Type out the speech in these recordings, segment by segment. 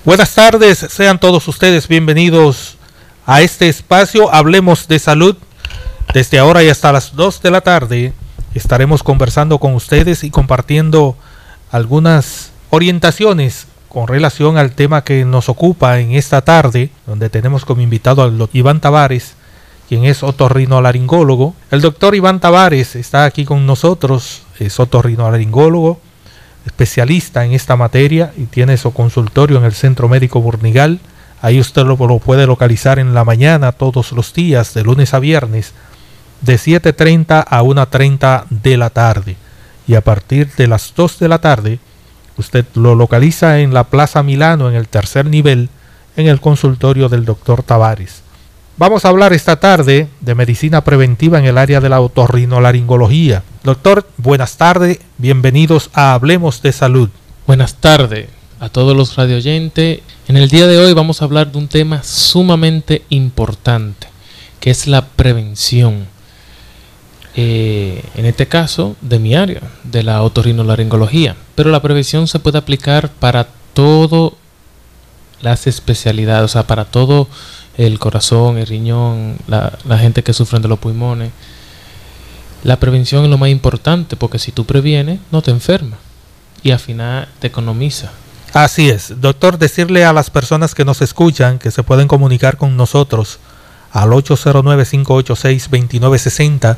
Buenas tardes, sean todos ustedes bienvenidos a este espacio Hablemos de Salud. Desde ahora y hasta las 2 de la tarde estaremos conversando con ustedes y compartiendo algunas orientaciones con relación al tema que nos ocupa en esta tarde, donde tenemos como invitado al doctor Iván Tavares, quien es otorrinolaringólogo. El doctor Iván Tavares está aquí con nosotros, es otorrinolaringólogo, especialista en esta materia y tiene su consultorio en el Centro Médico Burnigal. Ahí usted lo puede localizar en la mañana todos los días, de lunes a viernes, de 7:30 a 1:30 de la tarde. Y a partir de las 2 de la tarde, usted lo localiza en la Plaza Milano, en el tercer nivel, en el consultorio del doctor Tavares. Vamos a hablar esta tarde de medicina preventiva en el área de la otorrinolaringología. Doctor, buenas tardes, bienvenidos a Hablemos de Salud. Buenas tardes a todos los radioyentes. En el día de hoy vamos a hablar de un tema sumamente importante, que es la prevención. En este caso, de mi área, de la otorrinolaringología. Pero la prevención se puede aplicar para todas las especialidades, o sea, para todo el corazón, el riñón, la gente que sufre de los pulmones. La prevención es lo más importante, porque si tú previenes, no te enfermas y al final te economiza. Así es, doctor, decirle a las personas que nos escuchan que se pueden comunicar con nosotros al 809-586-2960,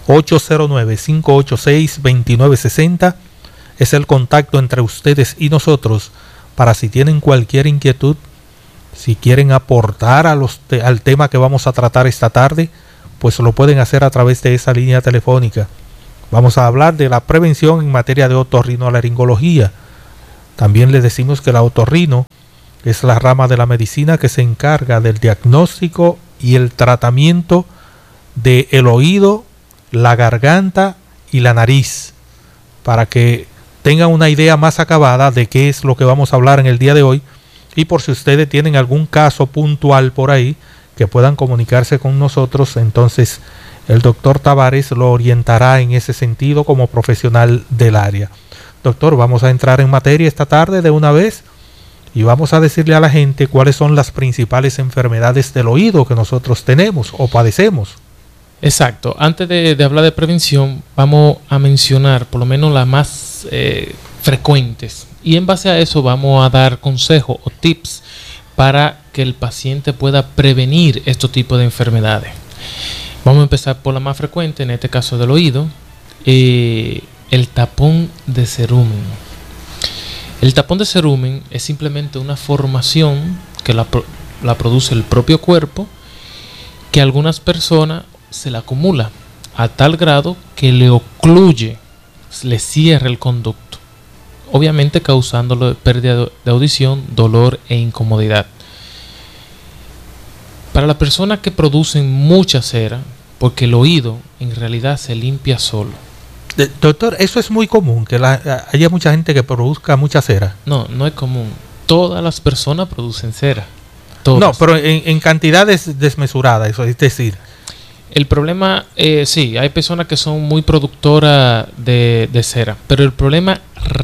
809-586-2960, es el contacto entre ustedes y nosotros para si tienen cualquier inquietud, si quieren aportar al tema que vamos a tratar esta tarde, pues lo pueden hacer a través de esa línea telefónica. Vamos a hablar de la prevención en materia de otorrinolaringología. También les decimos que la otorrino es la rama de la medicina que se encarga del diagnóstico y el tratamiento del oído, la garganta y la nariz, para que tengan una idea más acabada de qué es lo que vamos a hablar en el día de hoy. Y por si ustedes tienen algún caso puntual por ahí, que puedan comunicarse con nosotros, entonces el doctor Tavares lo orientará en ese sentido como profesional del área. Doctor, vamos a entrar en materia esta tarde de una vez y vamos a decirle a la gente cuáles son las principales enfermedades del oído que nosotros tenemos o padecemos. Exacto. Antes de hablar de prevención, vamos a mencionar por lo menos las más frecuentes. Y en base a eso vamos a dar consejos o tips para que el paciente pueda prevenir estos tipos de enfermedades. Vamos a empezar por la más frecuente, en este caso del oído, el tapón de cerumen. El tapón de cerumen es simplemente una formación que la produce el propio cuerpo, que a algunas personas se la acumula a tal grado que le ocluye, le cierra el conducto, obviamente causándole pérdida de audición, dolor e incomodidad. Para las personas que producen mucha cera, porque el oído en realidad se limpia solo. Doctor, eso es muy común, que haya mucha gente que produzca mucha cera. No, no es común. Todas las personas producen cera. Todas. No, pero en cantidades desmesuradas, eso es decir. El problema, sí, hay personas que son muy productoras de cera, pero el problema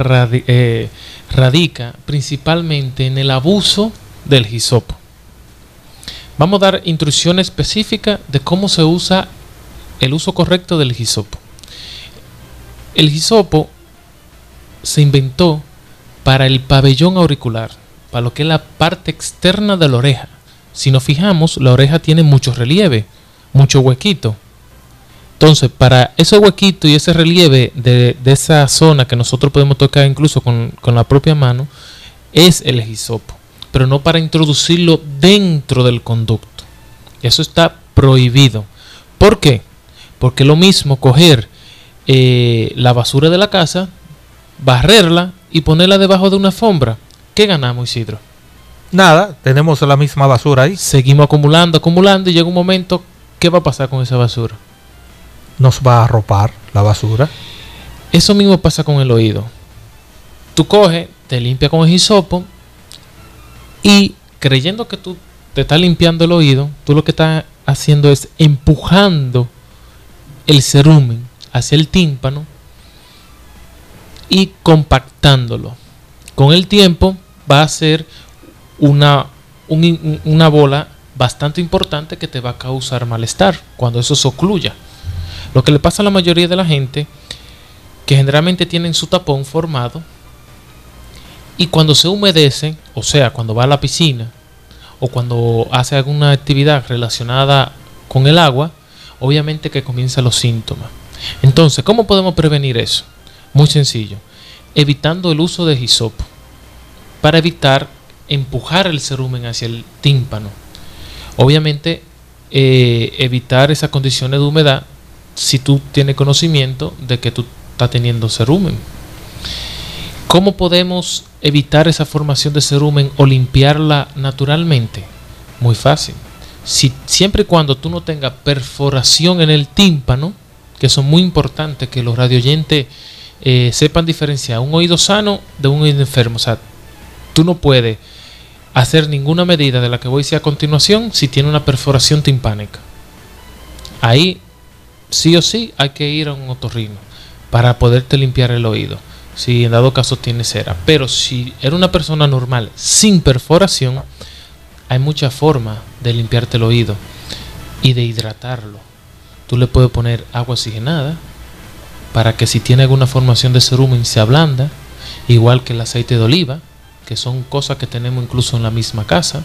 radica principalmente en el abuso del hisopo. Vamos a dar instrucciones específicas de cómo se usa el uso correcto del hisopo. El hisopo se inventó para el pabellón auricular, para lo que es la parte externa de la oreja. Si nos fijamos, la oreja tiene mucho relieve, mucho huequito. Entonces, para ese huequito y ese relieve de esa zona que nosotros podemos tocar incluso con la propia mano, es el hisopo, pero no para introducirlo dentro del conducto. Eso está prohibido. ¿Por qué? Porque es lo mismo coger la basura de la casa, barrerla y ponerla debajo de una alfombra. ¿Qué ganamos, Isidro? Nada, tenemos la misma basura ahí. Seguimos acumulando y llega un momento, ¿qué va a pasar con esa basura? Nos va a arropar la basura. Eso mismo pasa con el oído. Tú coges, te limpias con el hisopo y creyendo que tú te estás limpiando el oído, tú lo que estás haciendo es empujando el cerumen hacia el tímpano y compactándolo. Con el tiempo va a ser una bola bastante importante que te va a causar malestar cuando eso se ocluya. Lo que le pasa a la mayoría de la gente, que generalmente tienen su tapón formado, y cuando se humedece, o sea, cuando va a la piscina o cuando hace alguna actividad relacionada con el agua, obviamente que comienzan los síntomas. Entonces, ¿cómo podemos prevenir eso? Muy sencillo, evitando el uso de hisopo, para evitar empujar el cerumen hacia el tímpano. Obviamente, evitar esas condiciones de humedad si tú tienes conocimiento de que tú estás teniendo cerumen. ¿Cómo podemos evitar esa formación de cerumen o limpiarla naturalmente? Muy fácil. Siempre y cuando tú no tengas perforación en el tímpano, que son muy importantes, que los radioyentes sepan diferenciar un oído sano de un oído enfermo. O sea, tú no puedes hacer ninguna medida de la que voy a decir a continuación si tiene una perforación timpánica. Ahí sí o sí hay que ir a un otorrino para poderte limpiar el oído, si en dado caso tiene cera. Pero si eres una persona normal sin perforación, hay muchas formas de limpiarte el oído y de hidratarlo. Tú le puedes poner agua oxigenada para que si tiene alguna formación de cerumen se ablanda, igual que el aceite de oliva, que son cosas que tenemos incluso en la misma casa.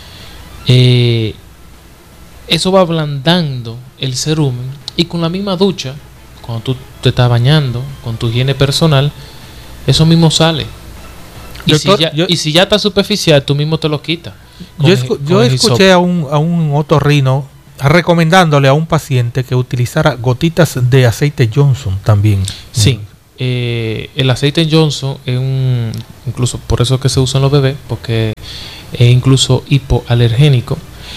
Eso va ablandando el cerumen, y con la misma ducha, cuando tú te estás bañando, con tu higiene personal, eso mismo sale. Doctor, y si ya está superficial, tú mismo te lo quitas. Yo escuché a un otorrino recomendándole a un paciente que utilizara gotitas de aceite Johnson también. Sí, el aceite Johnson es incluso por eso que se usa en los bebés, porque es incluso hipoalergénico.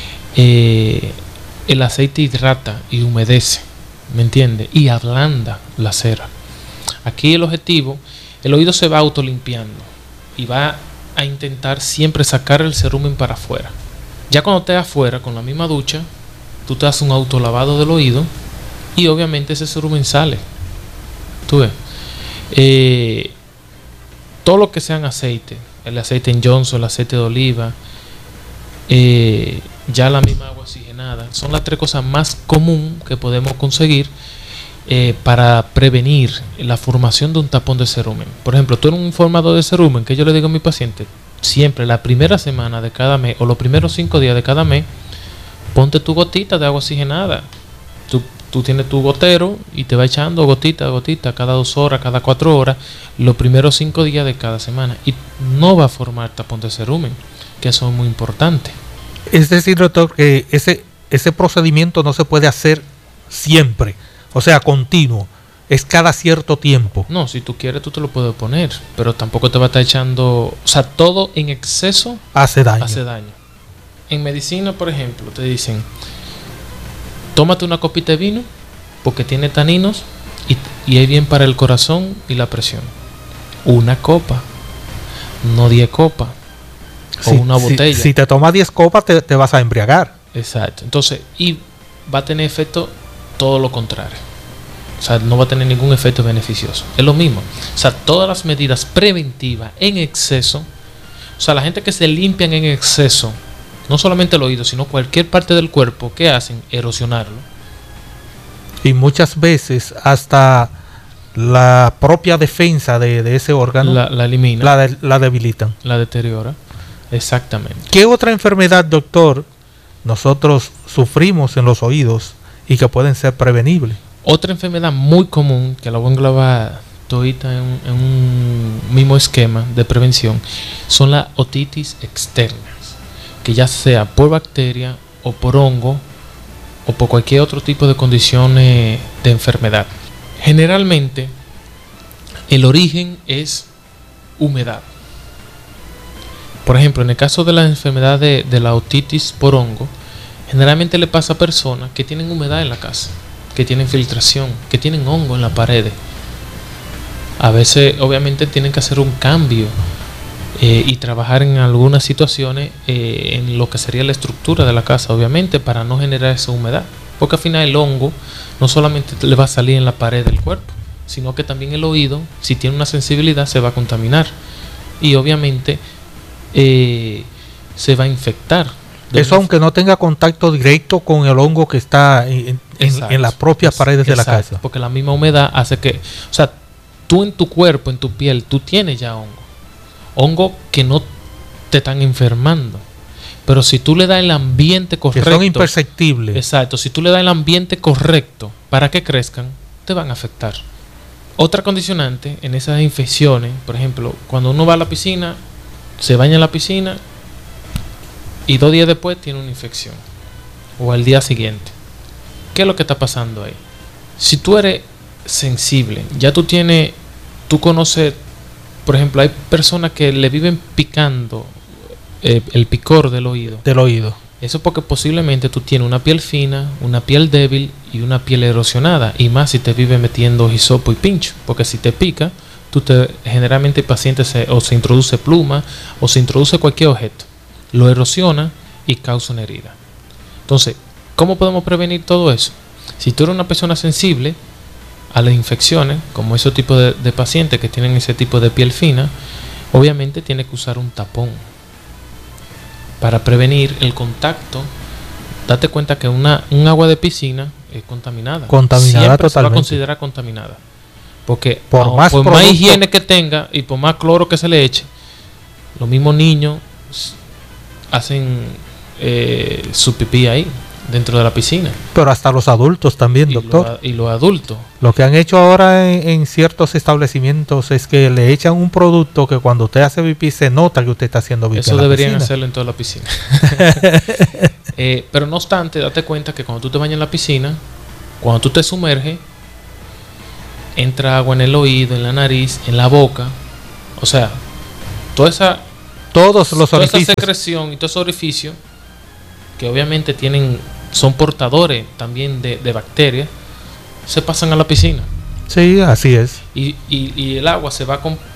El aceite hidrata y humedece, ¿me entiendes? Y ablanda la cera. Aquí el objetivo, el oído se va autolimpiando y va a intentar siempre sacar el cerumen para afuera. Ya cuando estés afuera con la misma ducha, tú te haces un autolavado del oído y obviamente ese cerumen sale. Tú ves. Todo lo que sean aceite, el aceite en Johnson, el aceite de oliva, ya la misma agua oxigenada, son las 3 cosas más comunes que podemos conseguir para prevenir la formación de un tapón de cerumen. Por ejemplo, tú en un formador de cerumen, que yo le digo a mi paciente, siempre la primera semana de cada mes o los primeros 5 días de cada mes, ponte tu gotita de agua oxigenada. Tú tienes tu gotero y te va echando gotita a gotita cada 2 horas, cada 4 horas, los primeros 5 días de cada semana, y no va a formar tapón de cerumen, que eso es muy importante. Es decir, doctor, que ese procedimiento no se puede hacer siempre, o sea, continuo, es cada cierto tiempo. No, si tú quieres tú te lo puedes poner, pero tampoco te va a estar echando, o sea, todo en exceso hace daño. En medicina, por ejemplo, te dicen, tómate una copita de vino porque tiene taninos y es bien para el corazón y la presión. Una copa, no 10 copas. O una botella. Si te tomas 10 copas te vas a embriagar. Exacto. Entonces, y va a tener efecto todo lo contrario. O sea, no va a tener ningún efecto beneficioso. Es lo mismo. O sea, todas las medidas preventivas en exceso, o sea, la gente que se limpian en exceso, no solamente el oído, sino cualquier parte del cuerpo, ¿qué hacen? Erosionarlo. Y muchas veces hasta la propia defensa de ese órgano la elimina. La debilitan. La deteriora. Exactamente. ¿Qué otra enfermedad, doctor, nosotros sufrimos en los oídos y que pueden ser prevenibles? Otra enfermedad muy común, que la voy a englobar todita en un mismo esquema de prevención, son las otitis externas, que ya sea por bacteria o por hongo o por cualquier otro tipo de condiciones de enfermedad. Generalmente el origen es humedad. Por ejemplo, en el caso de la enfermedad de la otitis por hongo, generalmente le pasa a personas que tienen humedad en la casa, que tienen filtración, que tienen hongo en las paredes. A veces obviamente tienen que hacer un cambio y trabajar en algunas situaciones en lo que sería la estructura de la casa, obviamente, para no generar esa humedad, porque al final el hongo no solamente le va a salir en la pared del cuerpo, sino que también el oído, si tiene una sensibilidad, se va a contaminar. Y obviamente se va a infectar. Eso aunque no tenga contacto directo con el hongo que está en las propias paredes de la casa. Porque la misma humedad hace que, o sea, tú en tu cuerpo, en tu piel, tú tienes ya hongo que no te están enfermando. Pero si tú le das el ambiente correcto, que son imperceptibles. Exacto, si tú le das el ambiente correcto para que crezcan, te van a afectar. Otra condicionante en esas infecciones, por ejemplo, cuando uno va a la piscina, se baña en la piscina y 2 días después tiene una infección, o al día siguiente. ¿Qué es lo que está pasando ahí? Si tú eres sensible, ya tú conoces, por ejemplo, hay personas que le viven picando el picor del oído. Eso porque posiblemente tú tienes una piel fina, una piel débil y una piel erosionada, y más si te vive metiendo hisopo y pincho, porque si te pica, generalmente el paciente se introduce pluma o se introduce cualquier objeto, lo erosiona y causa una herida. Entonces, ¿cómo podemos prevenir todo eso? Si tú eres una persona sensible a las infecciones, como esos tipos de pacientes que tienen ese tipo de piel fina, obviamente tienes que usar un tapón para prevenir el contacto. Date cuenta que un agua de piscina es contaminada. Contaminada siempre totalmente. Se va a considerar contaminada. Porque por más higiene que tenga y por más cloro que se le eche, los mismos niños hacen su pipí ahí, dentro de la piscina. Pero hasta los adultos también, doctor. Y los adultos. Lo que han hecho ahora en ciertos establecimientos es que le echan un producto que cuando usted hace pipí se nota que usted está haciendo pipí. Eso deberían hacerlo en toda la piscina. Pero no obstante, date cuenta que cuando tú te bañas en la piscina, cuando tú te sumerges, entra agua en el oído, en la nariz, en la boca. O sea, toda esa secreción y todo ese orificio, que obviamente son portadores también de bacterias, se pasan a la piscina. Sí, así es. Y el agua se va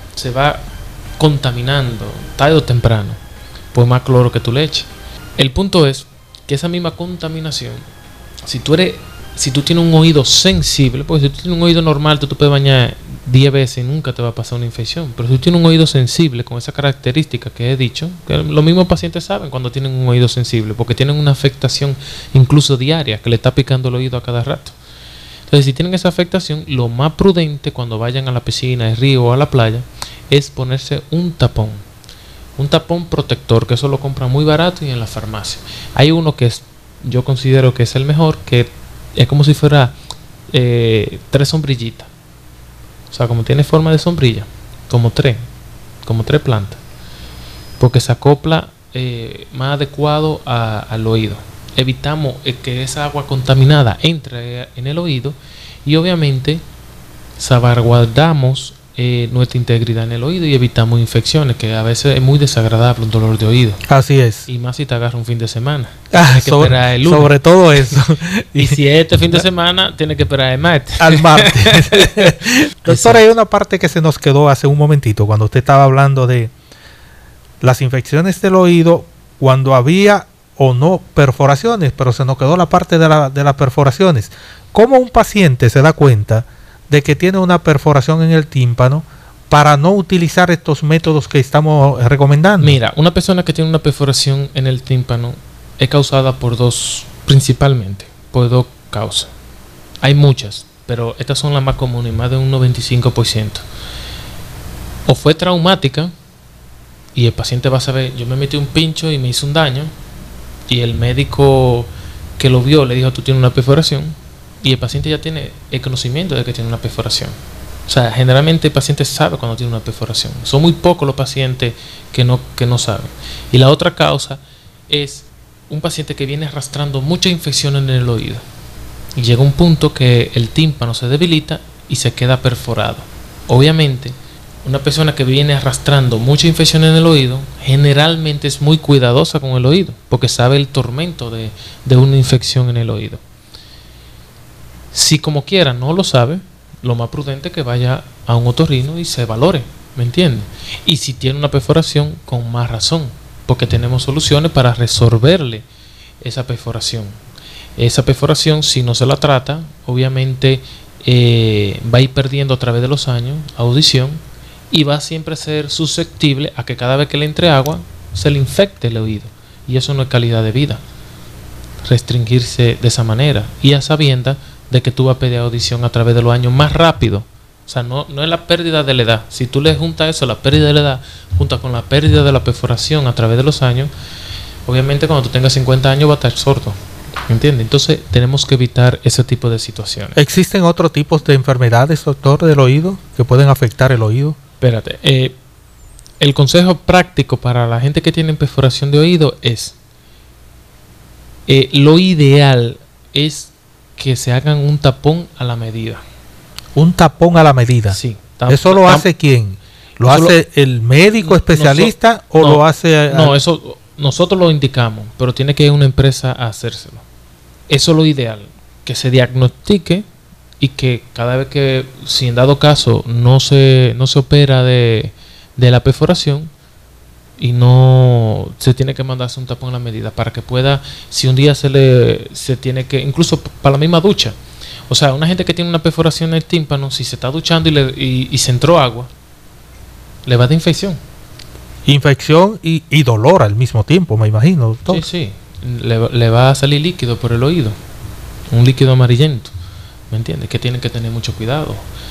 contaminando tarde o temprano, por más cloro que tú le eches. El punto es que esa misma contaminación, si tú tienes un oído sensible, porque si tú tienes un oído normal, tú te puedes bañar 10 veces y nunca te va a pasar una infección. Pero si tú tienes un oído sensible con esa característica que he dicho, que los mismos pacientes saben cuando tienen un oído sensible, porque tienen una afectación incluso diaria, que le está picando el oído a cada rato. Entonces, si tienen esa afectación, lo más prudente cuando vayan a la piscina, al río o a la playa, es ponerse un tapón protector, que eso lo compran muy barato y en la farmacia. Hay uno que yo considero que es el mejor, que es como si fuera 3 sombrillitas. O sea, como tiene forma de sombrilla, como tres plantas, porque se acopla más adecuado al oído. Evitamos que esa agua contaminada entre en el oído y obviamente salvaguardamos nuestra integridad en el oído y evitamos infecciones, que a veces es muy desagradable un dolor de oído. Así es. Y más si te agarra un fin de semana. Sobre todo eso. Y si este fin de semana, tienes que esperar el martes. Al martes. Doctor, hay una parte que se nos quedó hace un momentito, cuando usted estaba hablando de las infecciones del oído, cuando había o no perforaciones, pero se nos quedó la parte de las perforaciones. ¿Cómo un paciente se da cuenta de que tiene una perforación en el tímpano para no utilizar estos métodos que estamos recomendando? Mira, una persona que tiene una perforación en el tímpano es causada principalmente por dos causas. Hay muchas, pero estas son las más comunes, más de un 95%. O fue traumática y el paciente va a saber, yo me metí un pincho y me hice un daño, y el médico que lo vio le dijo, tú tienes una perforación, y el paciente ya tiene el conocimiento de que tiene una perforación. O sea, generalmente el paciente sabe cuando tiene una perforación. Son muy pocos los pacientes que no saben. Y la otra causa es un paciente que viene arrastrando mucha infección en el oído y llega un punto que el tímpano se debilita y se queda perforado. Obviamente, una persona que viene arrastrando mucha infección en el oído generalmente es muy cuidadosa con el oído, porque sabe el tormento de una infección en el oído. Si como quiera no lo sabe, lo más prudente es que vaya a un otorrino y se valore, ¿me entiendes? Y si tiene una perforación, con más razón, porque tenemos soluciones para resolverle esa perforación. Esa perforación, si no se la trata, obviamente va a ir perdiendo a través de los años audición y va a siempre ser susceptible a que cada vez que le entre agua se le infecte el oído. Y eso no es calidad de vida. Restringirse de esa manera. Y a sabiendas de que tú vas a perder audición a través de los años más rápido. O sea, no es la pérdida de la edad. Si tú le juntas eso, la pérdida de la edad, junta con la pérdida de la perforación a través de los años, obviamente cuando tú tengas 50 años va a estar sordo. ¿Entiendes? Entonces tenemos que evitar ese tipo de situaciones. ¿Existen otros tipos de enfermedades, doctor, del oído que pueden afectar el oído? Espérate. El consejo práctico para la gente que tiene perforación de oído es lo ideal es que se hagan un tapón a la medida. Un tapón a la medida. Sí. ¿Eso lo hace quién? ¿Lo hace el médico especialista o lo hace...? No, eso nosotros lo indicamos, pero tiene que ir una empresa a hacérselo. Eso es lo ideal, que se diagnostique y que cada vez que, si en dado caso no se opera de la perforación y no se tiene que mandarse un tapón a la medida para que pueda, si un día se tiene que, incluso para la misma ducha. O sea, una gente que tiene una perforación en el tímpano, si se está duchando y se entró agua, le va a dar infección. Infección y dolor al mismo tiempo, me imagino, doctor. Sí. Le va a salir líquido por el oído. Un líquido amarillento. ¿Me entiendes? Que tienen que tener mucho cuidado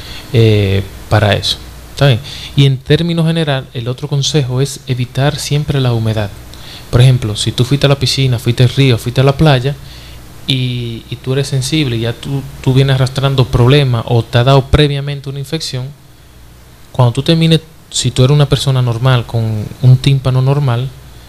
para eso. ¿Está bien? Y en términos general, el otro consejo es evitar siempre la humedad. Por ejemplo, si tú fuiste a la piscina, fuiste al río, fuiste a la playa y tú eres sensible y ya tú vienes arrastrando problemas o te ha dado previamente una infección, cuando tú termines, si tú eres una persona normal con un tímpano normal,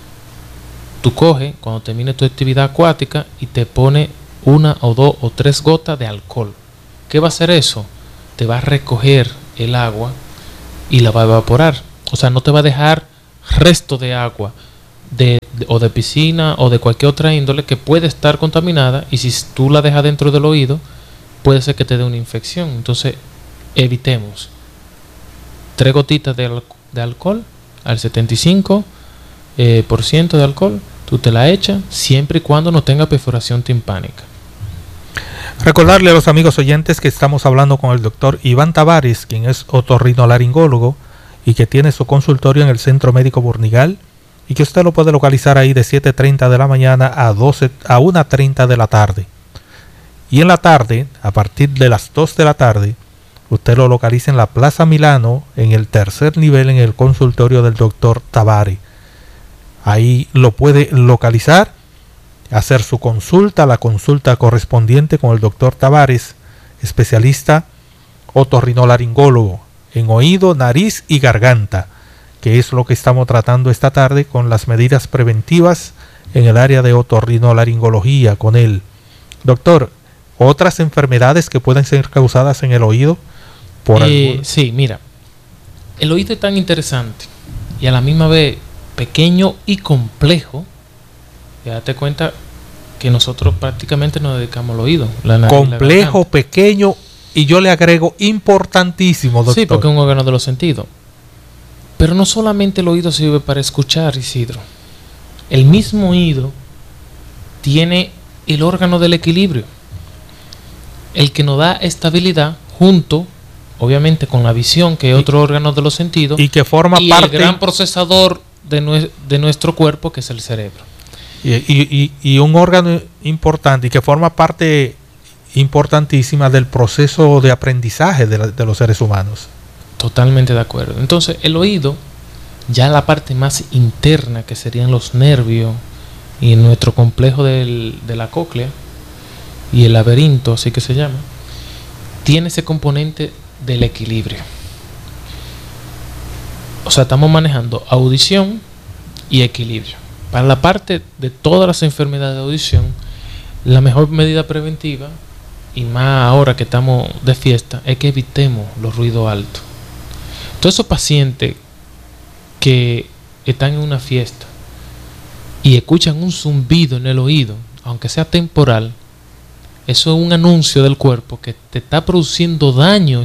tú coges, cuando termines tu actividad acuática y te pones 1 o 2 o 3 gotas de alcohol. ¿Qué va a hacer eso? Te va a recoger el agua y la va a evaporar. O sea, no te va a dejar resto de agua o de piscina o de cualquier otra índole que puede estar contaminada, y si tú la dejas dentro del oído puede ser que te dé una infección. Entonces evitemos 3 gotitas de alcohol al 75% de alcohol. Tú te la echas siempre y cuando no tenga perforación timpánica. Recordarle a los amigos oyentes que estamos hablando con el doctor Iván Tavares, quien es otorrinolaringólogo y que tiene su consultorio en el Centro Médico Burnigal, y que usted lo puede localizar ahí de 7:30 de la mañana a 1:30 de la tarde. Y en la tarde, a partir de las 2 de la tarde, usted lo localiza en la Plaza Milano, en el 3er nivel, en el consultorio del doctor Tavares. Ahí lo puede localizar, hacer su consulta, la consulta correspondiente con el doctor Tavares, especialista otorrinolaringólogo en oído, nariz y garganta, que es lo que estamos tratando esta tarde con las medidas preventivas en el área de otorrinolaringología con él. Doctor, ¿otras enfermedades que pueden ser causadas en el oído? Sí, mira, el oído es tan interesante y a la misma vez pequeño y complejo. Ya date cuenta que nosotros prácticamente nos dedicamos al oído. Complejo, pequeño y yo le agrego importantísimo, doctor. Sí, porque es un órgano de los sentidos. Pero no solamente el oído sirve para escuchar, Isidro. El mismo oído tiene el órgano del equilibrio, el que nos da estabilidad junto, obviamente, con la visión, que es otro órgano de los sentidos, y que forma parte el gran procesador de nuestro cuerpo, que es el cerebro. Y un órgano importante y que forma parte importantísima del proceso de aprendizaje de los seres humanos. Totalmente de acuerdo. Entonces el oído, ya la parte más interna, que serían los nervios y nuestro complejo de la cóclea y el laberinto, así que se llama, tiene ese componente del equilibrio. O sea, estamos manejando audición y equilibrio. Para la parte de todas las enfermedades de audición, la mejor medida preventiva, y más ahora que estamos de fiesta, es que evitemos los ruidos altos. Todos esos pacientes que están en una fiesta y escuchan un zumbido en el oído, aunque sea temporal, eso es un anuncio del cuerpo que te está produciendo daño,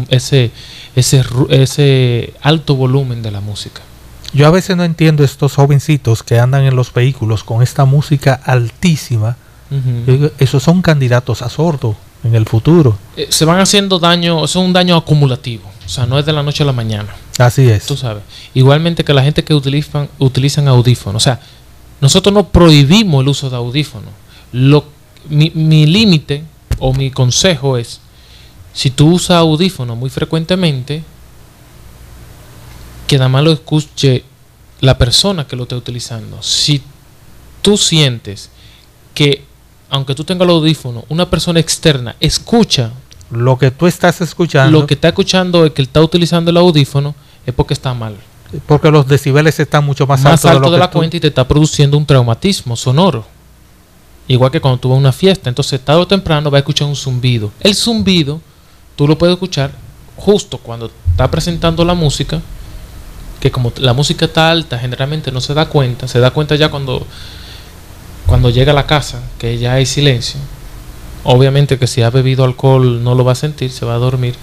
ese alto volumen de la música. Yo a veces no entiendo estos jovencitos que andan en los vehículos con esta música altísima. Esos son candidatos a sordo en el futuro. Se van haciendo daño, eso es un daño acumulativo. O sea, no es de la noche a la mañana. Así es. Tú sabes. Igualmente que la gente que utilizan audífonos. O sea, nosotros no prohibimos el uso de audífonos. Mi límite o mi consejo es, si tú usas audífonos muy frecuentemente, que nada más lo escuche la persona que lo esté utilizando. Si tú sientes que, aunque tú tengas el audífono, una persona externa escucha lo que tú estás escuchando, lo que está escuchando es que él está utilizando el audífono, es porque está mal. Porque los decibeles están mucho más altos de la cuenta y te está produciendo un traumatismo sonoro. Igual que cuando tú vas a una fiesta, entonces tarde o temprano va a escuchar un zumbido. El zumbido tú lo puedes escuchar justo cuando está presentando la música, que como la música está alta, generalmente no se da cuenta ya cuando llega a la casa, que ya hay silencio. Obviamente que si ha bebido alcohol no lo va a sentir, se va a dormir,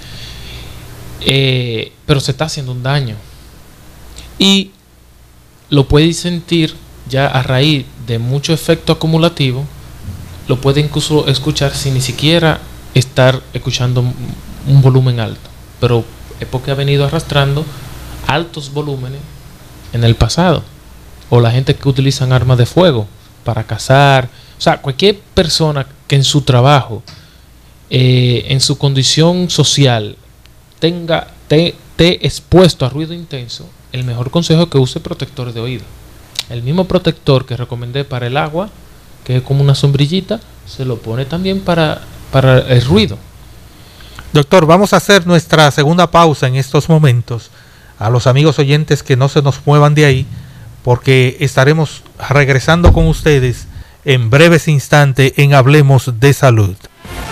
pero se está haciendo un daño. Y lo puedes sentir ya a raíz de mucho efecto acumulativo, lo puede incluso escuchar sin ni siquiera estar escuchando un volumen alto, pero es porque ha venido arrastrando altos volúmenes en el pasado. O la gente que utilizan armas de fuego para cazar, o sea, cualquier persona que en su trabajo, en su condición social, esté expuesto a ruido intenso, el mejor consejo es que use protector de oído. El mismo protector que recomendé para el agua, que es como una sombrillita, se lo pone también para el ruido. Doctor, vamos a hacer nuestra segunda pausa en estos momentos. A los amigos oyentes que no se nos muevan de ahí, porque estaremos regresando con ustedes en breves instantes en Hablemos de Salud.